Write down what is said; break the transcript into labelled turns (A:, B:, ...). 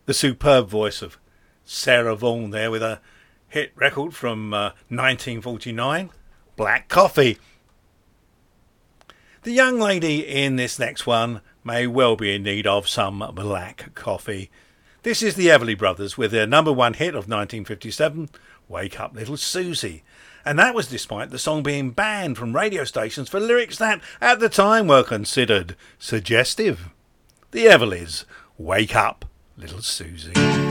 A: The superb voice of Sarah Vaughan there with a hit record from 1949, Black Coffee. The young lady in this next one may well be in need of some black coffee. This is the Everly Brothers with their number one hit of 1957, Wake Up Little Susie. And that was despite the song being banned from radio stations for lyrics that, at the time, were considered suggestive. The Everlys, Wake Up Little Susie.